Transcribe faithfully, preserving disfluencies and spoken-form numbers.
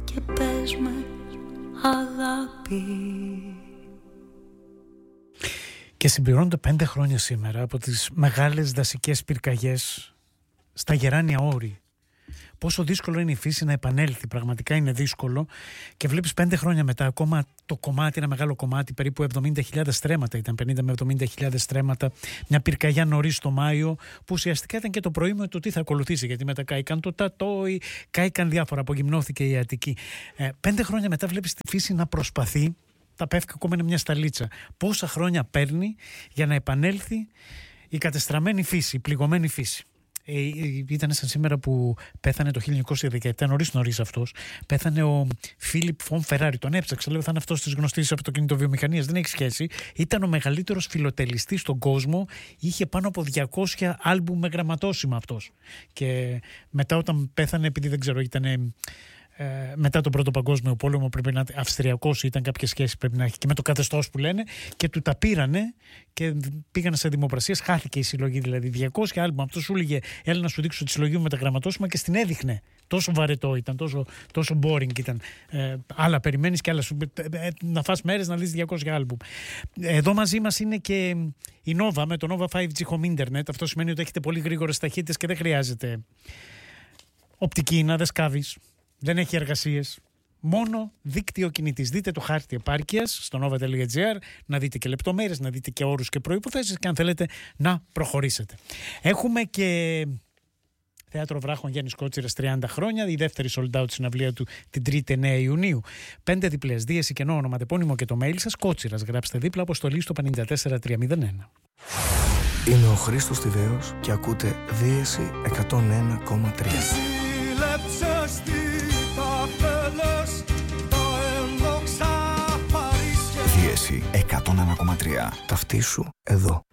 και πες με αγάπη. Και συμπληρώνονται πέντε χρόνια σήμερα από τις μεγάλες δασικές πυρκαγιές στα Γεράνια Όρη. Πόσο δύσκολο είναι η φύση να επανέλθει, πραγματικά είναι δύσκολο. Και βλέπεις πέντε χρόνια μετά ακόμα το κομμάτι, ένα μεγάλο κομμάτι, περίπου εβδομήντα χιλιάδες στρέμματα, ήταν πενήντα με εβδομήντα χιλιάδες στρέμματα. Μια πυρκαγιά νωρίς το Μάιο, που ουσιαστικά ήταν και το προήμιο του τι θα ακολουθήσει. Γιατί μετά κάηκαν το Τατόι, κάηκαν διάφορα, απογυμνώθηκε η Αττική. Ε, πέντε χρόνια μετά βλέπεις τη φύση να προσπαθεί. Τα Πεύκα ακόμα είναι μια σταλίτσα. Πόσα χρόνια παίρνει για να επανέλθει η κατεστραμμένη φύση, η πληγωμένη φύση. Ε, ήταν σαν σήμερα που πέθανε το χίλια εννιακόσια δεκαεπτά, νωρίς νωρίς αυτός. Πέθανε ο Φίλιπ Φον Φεράρι. Τον έψαξα, λέω θα είναι αυτός της γνωστής αυτοκινητοβιομηχανίας. Δεν έχει σχέση. Ήταν ο μεγαλύτερος φιλοτελιστής στον κόσμο. Είχε πάνω από διακόσια άλμπουμ με γραμματόσημα αυτός. Και μετά όταν πέθανε, επειδή δεν ξέρω, ήταν. Ε, μετά τον Πρώτο Παγκόσμιο Πόλεμο, πρέπει να είναι Αυστριακός, ήταν κάποια σχέση πρέπει να έχει και με το καθεστώς που λένε, και του τα πήρανε και πήγαν σε δημοπρασίες. Χάθηκε η συλλογή, δηλαδή διακόσια άλμπουμα. Αυτό σου έλεγε, έλα να σου δείξω τη συλλογή μου με τα γραμματόσημα, και στην έδειχνε. Τόσο βαρετό ήταν, τόσο, τόσο boring ήταν. Ε, άλλα περιμένεις και άλλα σου, ε, να φας μέρες να δεις διακόσια άλμπουμ. Εδώ μαζί μας είναι και η Nova με το Nova φάιβ τζι Home Internet. Αυτό σημαίνει ότι έχετε πολύ γρήγορες ταχύτητες και δεν χρειάζεται οπτική να δεν σκάβεις. Δεν έχει εργασίες. Μόνο δίκτυο κινητής. Δείτε το χάρτη επάρκειας στο nova τελεία gr, να δείτε και λεπτομέρειες, να δείτε και όρους και προϋποθέσεις, και αν θέλετε να προχωρήσετε. Έχουμε και Θέατρο Βράχων Γιάννης Κότσιρας, τριάντα χρόνια, η δεύτερη sold out συναυλία του την τρίτη εννέα Ιουνίου. Πέντε διπλές, δίαιση, κενό, ονοματεπώνυμο και το mail σας, Κότσιρας. Γράψτε δίπλα αποστολή στο πέντε τέσσερα τρία μηδέν ένα. Είμαι ο Χρήστος Τιβαίος και ακούτε Δίαιση εκατόν ένα κόμμα τρία. Δίαιση εκατόν ένα κόμμα τρία. Ταυτίσου εδώ.